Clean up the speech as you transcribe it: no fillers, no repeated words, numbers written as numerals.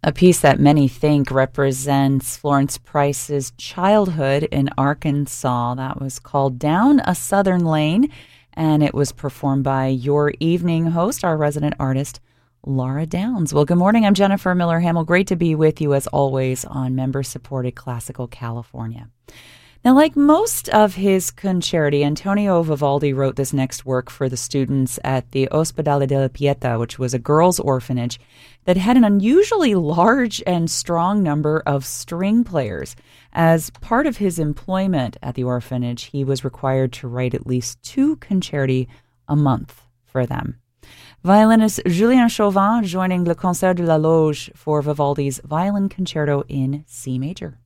A piece that many think represents Florence Price's childhood in Arkansas. That was called Down a Southern Lane, and it was performed by your evening host, our resident artist, Laura Downs. Well, good morning. I'm Jennifer Miller-Hamill. Great to be with you, as always, on member-supported Classical California. Now, like most of his concerti, Antonio Vivaldi wrote this next work for the students at the Ospedale della Pietà, which was a girls' orphanage that had an unusually large and strong number of string players. As part of his employment at the orphanage, he was required to write at least 2 concerti a month for them. Violinist Julien Chauvin joining Le Concert de la Loge for Vivaldi's Violin Concerto in C major.